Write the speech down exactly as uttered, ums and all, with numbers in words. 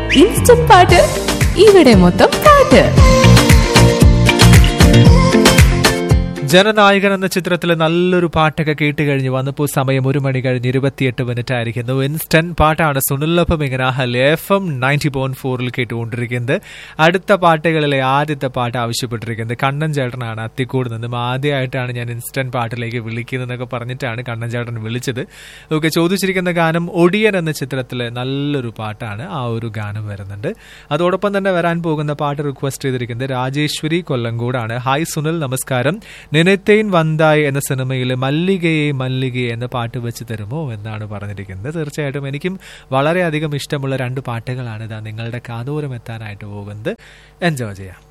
Instant പാട്ട് ഇവിടെ മൊത്തം പാട്ട്. ജനനായകൻ എന്ന ചിത്രത്തിലെ നല്ലൊരു പാട്ടൊക്കെ കേട്ട് കഴിഞ്ഞ് വന്നപ്പോൾ സമയം ഒരു മണി കഴിഞ്ഞ് ഇരുപത്തിയെട്ട് മിനിറ്റ് ആയിരിക്കുന്നു. ഇൻസ്റ്റന്റ് പാട്ടാണ് സുനിലൊപ്പം ഇങ്ങനെ എഫ് എം നയൻറ്റി പോയിന്റ് ഫോറിൽ കേട്ടുകൊണ്ടിരിക്കുന്നത്. അടുത്ത പാട്ടുകളിലെ ആദ്യത്തെ പാട്ട് ആവശ്യപ്പെട്ടിരിക്കുന്നത് കണ്ണൻ ചേട്ടനാണ്. അത്തിക്കൂട് നിന്നും ആദ്യമായിട്ടാണ് ഞാൻ ഇൻസ്റ്റന്റ് പാട്ടിലേക്ക് വിളിക്കുന്നതെന്നൊക്കെ പറഞ്ഞിട്ടാണ് കണ്ണൻ ചേട്ടൻ വിളിച്ചത്. ഓക്കെ, ചോദിച്ചിരിക്കുന്ന ഗാനം ഒടിയൻ എന്ന ചിത്രത്തിലെ നല്ലൊരു പാട്ടാണ്. ആ ഒരു ഗാനം വരുന്നുണ്ട്. അതോടൊപ്പം തന്നെ വരാൻ പോകുന്ന പാട്ട് റിക്വസ്റ്റ് ചെയ്തിരിക്കുന്നത് രാജേശ്വരി കൊല്ലങ്കോടാണ്. ഹായ് സുനിൽ, നമസ്കാരം. നിനത്തേൻ വന്തായ് എന്ന സിനിമയിലെ മല്ലികയെ മല്ലികയെ എന്ന പാട്ട് വെച്ച് തരുമോ എന്നാണ് പറഞ്ഞിരിക്കുന്നത്. തീർച്ചയായിട്ടും എനിക്കും വളരെയധികം ഇഷ്ടമുള്ള രണ്ട് പാട്ടുകളാണ് ഇതാ നിങ്ങളുടെ കാതോരം എത്താനായിട്ട് പോകുന്നത്. എൻജോയ് ചെയ്യാം.